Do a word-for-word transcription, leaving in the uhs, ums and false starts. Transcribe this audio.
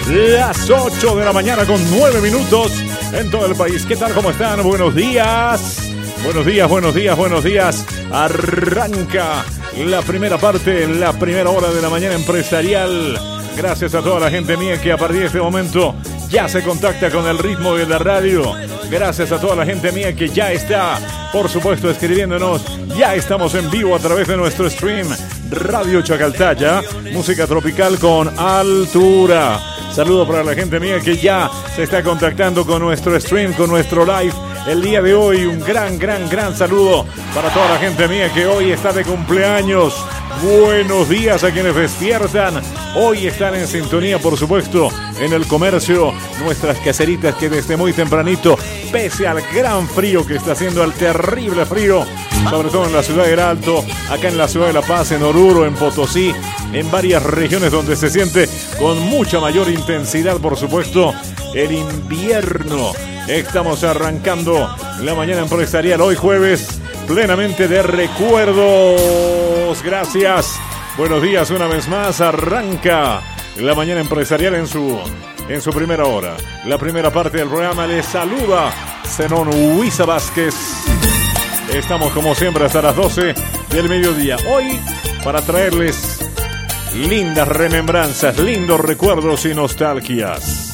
Las ocho de la mañana con nueve minutos en todo el país. ¿Qué tal? ¿Cómo están? Buenos días. Buenos días, buenos días, buenos días. Arranca la primera parte, la primera hora de la mañana empresarial. Gracias a toda la gente mía que a partir de este momento ya se contacta con el ritmo de la radio. Gracias a toda la gente mía que ya está, por supuesto, escribiéndonos. Ya estamos en vivo a través de nuestro stream Radio Chacaltaya, música tropical con altura. Saludo para la gente mía que ya se está contactando con nuestro stream, con nuestro live. El día de hoy, un gran, gran, gran saludo para toda la gente mía que hoy está de cumpleaños. Buenos días a quienes despiertan. Hoy están en sintonía, por supuesto, en el comercio. Nuestras caseritas que desde muy tempranito, pese al gran frío que está haciendo, al terrible frío, sobre todo en la ciudad del Alto, acá en la ciudad de La Paz, en Oruro, en Potosí, en varias regiones donde se siente con mucha mayor intensidad, por supuesto, el invierno. Estamos arrancando la mañana empresarial hoy jueves, plenamente de recuerdos. Gracias. Buenos días una vez más. Arranca la mañana empresarial en su, en su primera hora. La primera parte del programa. Les saluda Zenón Huiza Vázquez. Estamos como siempre hasta las doce del mediodía. Hoy para traerles lindas remembranzas, lindos recuerdos y nostalgias.